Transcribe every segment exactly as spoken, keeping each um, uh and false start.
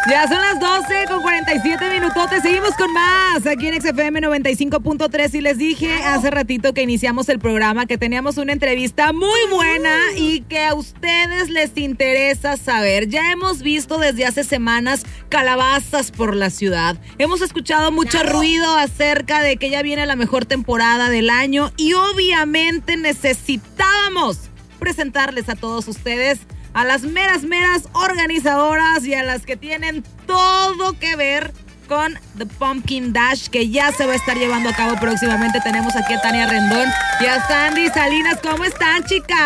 Ya son las doce con cuarenta y siete minutotes. Seguimos con más aquí en X F M noventa y cinco punto tres. Y les dije hace ratito que iniciamos el programa que teníamos una entrevista muy buena y que a ustedes les interesa saber. Ya hemos visto desde hace semanas calabazas por la ciudad. Hemos escuchado mucho ruido acerca de que ya viene la mejor temporada del año y obviamente necesitábamos presentarles a todos ustedes a las meras, meras organizadoras y a las que tienen todo que ver con The Pumpkin Dash, que ya se va a estar llevando a cabo próximamente. Tenemos aquí a Tania Rendón y a Sandy Salinas. ¿Cómo están, chicas?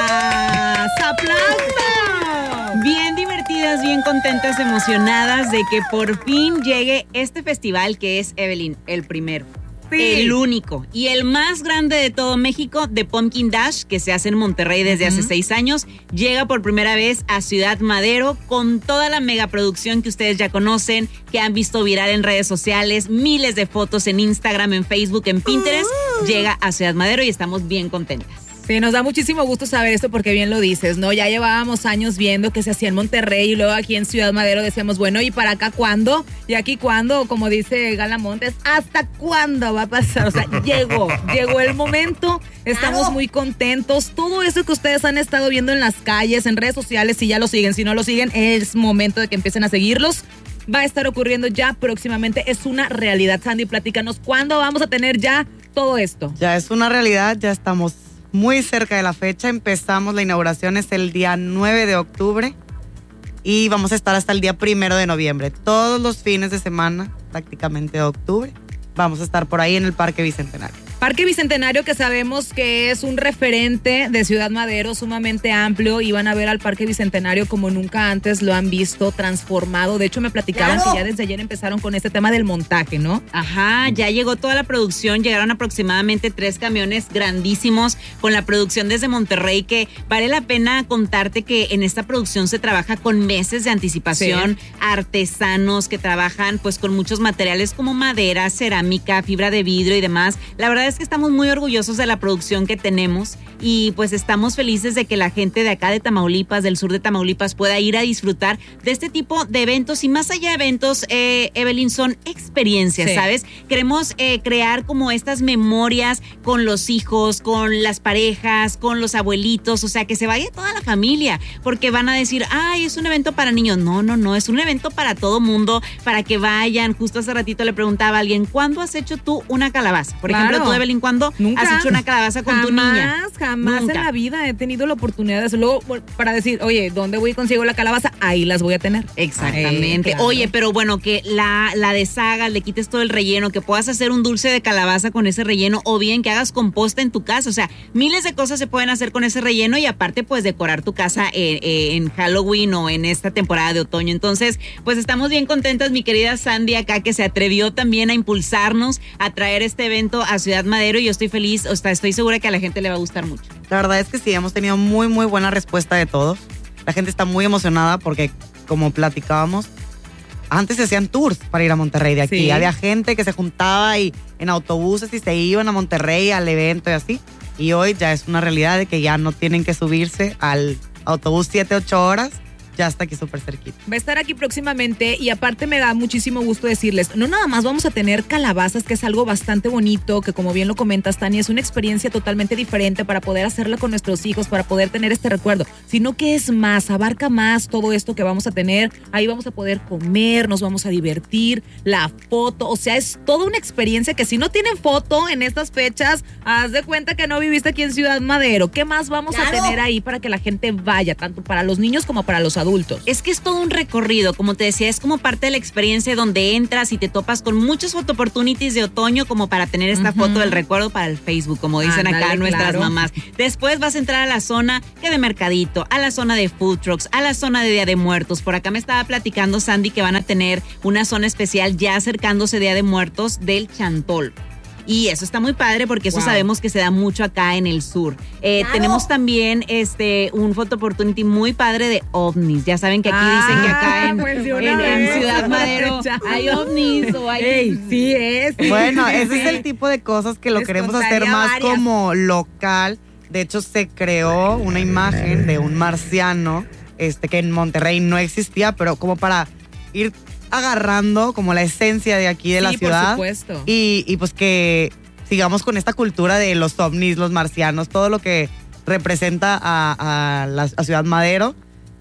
¡Aplausos! Bien divertidas, bien contentas, emocionadas de que por fin llegue este festival que es, Evelyn, el primero. Sí. El único y el más grande de todo México, The Pumpkin Dash, que se hace en Monterrey desde uh-huh. hace seis años, llega por primera vez a Ciudad Madero con toda la megaproducción que ustedes ya conocen, que han visto viral en redes sociales, miles de fotos en Instagram, en Facebook, en Pinterest. Uh-huh. Llega a Ciudad Madero y estamos bien contentas. Sí, nos da muchísimo gusto saber esto porque bien lo dices, ¿no? Ya llevábamos años viendo que se hacía en Monterrey y luego aquí en Ciudad Madero decíamos, bueno, ¿y para acá cuándo? Y aquí cuándo, como dice Gala Montes, ¿hasta cuándo va a pasar? O sea, llegó, llegó el momento, estamos claro. muy contentos. Todo eso que ustedes han estado viendo en las calles, en redes sociales, si ya lo siguen, si no lo siguen, es momento de que empiecen a seguirlos. Va a estar ocurriendo ya próximamente, es una realidad. Sandy, platícanos, ¿cuándo vamos a tener ya todo esto? Ya es una realidad, ya estamos muy cerca de la fecha. Empezamos, la inauguración es el día nueve de octubre y vamos a estar hasta el día primero de noviembre. Todos los fines de semana, prácticamente de octubre, vamos a estar por ahí en el Parque Bicentenario. Parque Bicentenario, que sabemos que es un referente de Ciudad Madero sumamente amplio, y van a ver al Parque Bicentenario como nunca antes lo han visto, transformado. De hecho, me platicaban claro. que ya desde ayer empezaron con este tema del montaje, ¿no? Ajá, ya llegó toda la producción, llegaron aproximadamente tres camiones grandísimos con la producción desde Monterrey, que vale la pena contarte que en esta producción se trabaja con meses de anticipación, sí. artesanos que trabajan pues con muchos materiales como madera, cerámica, fibra de vidrio y demás. La verdad es que estamos muy orgullosos de la producción que tenemos y pues estamos felices de que la gente de acá de Tamaulipas, del sur de Tamaulipas, pueda ir a disfrutar de este tipo de eventos. Y más allá de eventos, eh, Evelyn, son experiencias, sí. ¿sabes? Queremos eh, crear como estas memorias con los hijos, con las parejas, con los abuelitos, o sea, que se vaya toda la familia, porque van a decir, ay, es un evento para niños. No, no, no, es un evento para todo mundo, para que vayan. Justo hace ratito le preguntaba a alguien, ¿cuándo has hecho tú una calabaza? Por claro. ejemplo, tú, Evelyn, ¿cuándo Nunca. has hecho una calabaza con jamás, tu niña? Jamás, jamás en la vida he tenido la oportunidad de hacerlo para decir, oye, ¿dónde voy y consigo la calabaza? Ahí las voy a tener. Exactamente. Eh, claro. Oye, pero bueno, que la, la deshagas, le quites todo el relleno, que puedas hacer un dulce de calabaza con ese relleno, o bien que hagas composta en tu casa. O sea, miles de cosas se pueden hacer con ese relleno y aparte, pues, decorar tu casa en, en Halloween o en esta temporada de otoño. Entonces, pues, estamos bien contentas, mi querida Sandy, acá, que se atrevió también a impulsarnos a traer este evento a Ciudad Madero, y yo estoy feliz, o sea, estoy segura que a la gente le va a gustar mucho. La verdad es que sí, hemos tenido muy, muy buena respuesta de todos. La gente está muy emocionada porque, como platicábamos, antes se hacían tours para ir a Monterrey de aquí. Sí. Había gente que se juntaba y en autobuses y se iban a Monterrey al evento y así. Y hoy ya es una realidad de que ya no tienen que subirse al autobús siete, ocho horas. Ya está aquí súper cerquita. Va a estar aquí próximamente y aparte me da muchísimo gusto decirles, no nada más vamos a tener calabazas, que es algo bastante bonito, que como bien lo comentas, Tania, es una experiencia totalmente diferente para poder hacerla con nuestros hijos, para poder tener este recuerdo, sino que es más, abarca más todo esto que vamos a tener. Ahí vamos a poder comer, nos vamos a divertir, la foto, o sea, es toda una experiencia que si no tienen foto en estas fechas, haz de cuenta que no viviste aquí en Ciudad Madero. ¿Qué más vamos claro. a tener ahí para que la gente vaya, tanto para los niños como para los adultos? Es que es todo un recorrido, como te decía, es como parte de la experiencia donde entras y te topas con muchos photo opportunities de otoño, como para tener esta uh-huh. foto del recuerdo para el Facebook, como dicen Andale, acá nuestras claro. mamás. Después vas a entrar a la zona que de mercadito, a la zona de food trucks, a la zona de Día de Muertos. Por acá me estaba platicando Sandy que van a tener una zona especial ya acercándose Día de Muertos del Chantol. Y eso está muy padre porque eso wow. sabemos que se da mucho acá en el sur. Eh, claro. Tenemos también este un photo opportunity muy padre de ovnis. Ya saben que aquí ah, dicen que acá en, pues en, en Ciudad Madero hay ovnis o hay... Ey, sí es. Bueno, ese es el tipo de cosas que lo Les queremos hacer más varias. Como local. De hecho, se creó una imagen de un marciano este que en Monterrey no existía, pero como para ir agarrando como la esencia de aquí de sí, la ciudad. Por supuesto. Y, y pues que sigamos con esta cultura de los ovnis, los marcianos, todo lo que representa a, a la a Ciudad Madero.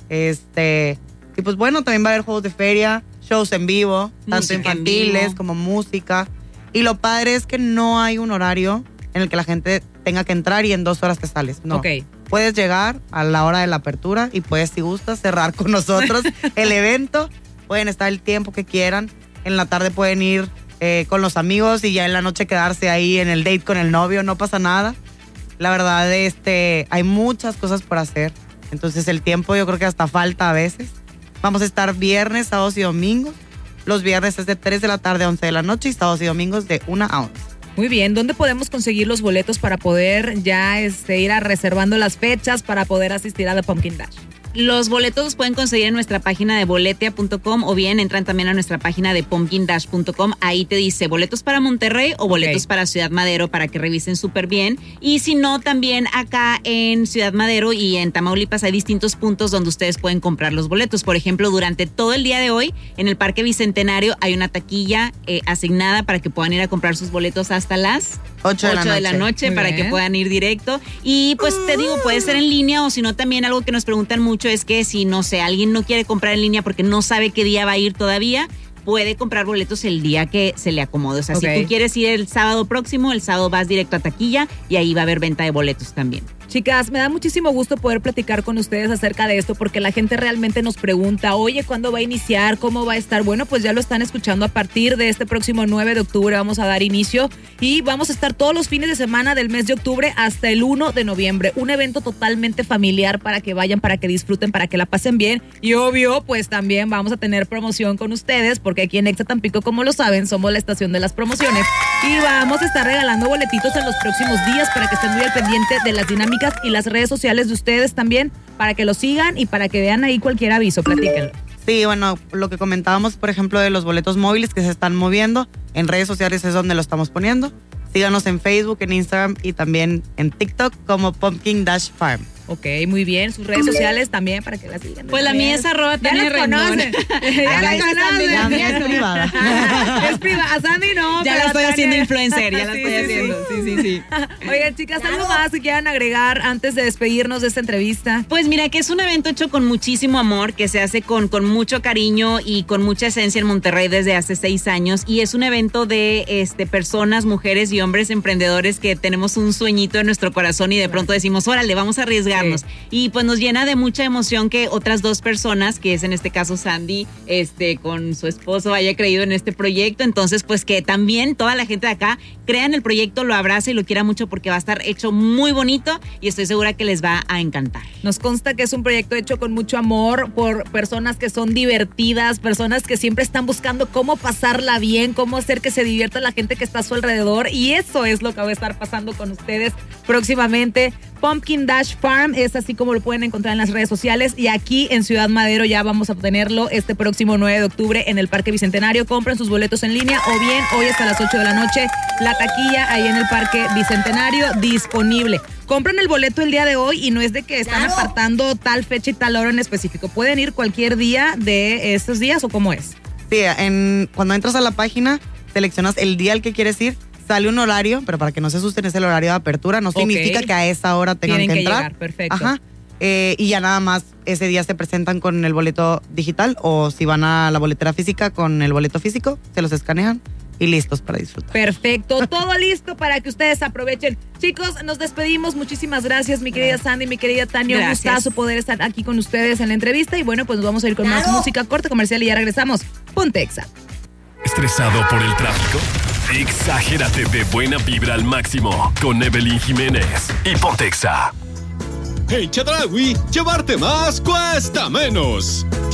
Este, y pues bueno, también va a haber juegos de feria, shows en vivo, tanto Música infantiles en vivo. como música. Y lo padre es que no hay un horario en el que la gente tenga que entrar y en dos horas te sales. No. Ok. Puedes llegar a la hora de la apertura y puedes, si gustas, cerrar con nosotros el evento. Pueden estar el tiempo que quieran. En la tarde pueden ir eh, con los amigos y ya en la noche quedarse ahí en el date con el novio. No pasa nada. La verdad, este, hay muchas cosas por hacer. Entonces el tiempo yo creo que hasta falta a veces. Vamos a estar viernes, sábados y domingos. Los viernes es de tres de la tarde a once de la noche y sábados y domingos de una a once. Muy bien, ¿dónde podemos conseguir los boletos para poder ya este, ir a reservando las fechas para poder asistir a The Pumpkin Dash? Los boletos los pueden conseguir en nuestra página de boletia punto com o bien entran también a nuestra página de pumpkin dash punto com. Ahí te dice boletos para Monterrey o boletos Ok. para Ciudad Madero para que revisen súper bien. Y si no, también acá en Ciudad Madero y en Tamaulipas hay distintos puntos donde ustedes pueden comprar los boletos. Por ejemplo, durante todo el día de hoy en el Parque Bicentenario hay una taquilla eh, asignada para que puedan ir a comprar sus boletos hasta las ocho de la noche. de la noche Muy para bien. que puedan ir directo. Y pues te digo, puede ser en línea o si no también algo que nos preguntan mucho es que si, no sé, alguien no quiere comprar en línea porque no sabe qué día va a ir todavía, puede comprar boletos el día que se le acomode. O sea, Ok. si tú quieres ir el sábado próximo, el sábado vas directo a taquilla y ahí va a haber venta de boletos también. Chicas, me da muchísimo gusto poder platicar con ustedes acerca de esto porque la gente realmente nos pregunta, oye, ¿cuándo va a iniciar? ¿Cómo va a estar? Bueno, pues ya lo están escuchando a partir de este próximo nueve de octubre vamos a dar inicio y vamos a estar todos los fines de semana del mes de octubre hasta el uno de noviembre. Un evento totalmente familiar para que vayan, para que disfruten, para que la pasen bien y obvio, pues también vamos a tener promoción con ustedes porque aquí en Exa Tampico, como lo saben, somos la estación de las promociones y vamos a estar regalando boletitos en los próximos días para que estén muy al pendiente de las dinámicas y las redes sociales de ustedes también para que lo sigan y para que vean ahí cualquier aviso. Platíquenlo. Sí, bueno, lo que comentábamos, por ejemplo, de los boletos móviles que se están moviendo, en redes sociales es donde lo estamos poniendo. Síganos en Facebook, en Instagram y también en TikTok como Pumpkin Dash Farm. Ok, muy bien. Sus redes sociales también para que las sigan. Pues la mía es arroba Ya Tania las Rendón. conocen. Ya la conocen. La mía es privada. Es privada. A Sandy no. Ya pero la a estoy Tania- haciendo influencer, ya la Sí, estoy sí, sí. haciendo. Sí, sí, sí. Oigan, chicas, ¿algo más que quieran agregar antes de despedirnos de esta entrevista? Pues mira, que es un evento hecho con muchísimo amor, que se hace con, con mucho cariño y con mucha esencia en Monterrey desde hace seis años. Y es un evento de este, personas, mujeres y hombres emprendedores que tenemos un sueñito en nuestro corazón y de pronto decimos, órale, vamos a arriesgarnos. Sí. Y pues nos llena de mucha emoción que otras dos personas, que es en este caso Sandy, este, con su esposo, haya creído en este proyecto. Entonces, pues que también toda la gente de acá crea en el proyecto, lo abrace y lo quiera mucho porque va a estar hecho muy bonito y estoy segura que les va a encantar. Nos consta que es un proyecto hecho con mucho amor por personas que son divertidas, personas que siempre están buscando cómo pasarla bien, cómo hacer que se divierta la gente que está a su alrededor y eso es lo que va a estar pasando con ustedes próximamente. Pumpkin Dash Farm es así como lo pueden encontrar en las redes sociales y aquí en Ciudad Madero ya vamos a tenerlo este próximo nueve de octubre en el Parque Bicentenario. Compren sus boletos en línea o bien hoy hasta las ocho de la noche la taquilla ahí en el Parque Bicentenario disponible. Compren el boleto el día de hoy y no es de que están Claro. apartando tal fecha y tal hora en específico. Pueden ir cualquier día de estos días o cómo es. Sí, en, cuando entras a la página, seleccionas el día al que quieres ir, sale un horario, pero para que no se asusten es el horario de apertura, no Ok. significa que a esa hora tengan Tienen que que entrar. llegar, perfecto. Ajá. Eh, y ya nada más ese día se presentan con el boleto digital o si van a la boletera física con el boleto físico, se los escanean y listos para disfrutar. Perfecto, todo listo para que ustedes aprovechen. Chicos, nos despedimos. Muchísimas gracias, mi querida Sandy, mi querida Tania. Un Gracias. gustazo poder estar aquí con ustedes en la entrevista. Y bueno, pues nos vamos a ir con más Claro. música corta comercial y ya regresamos. Ponte Exa. ¿Estresado por el tráfico? Exagérate de buena vibra al máximo con Evelyn Jiménez y Ponte Exa. En Chedraui, llevarte más cuesta menos.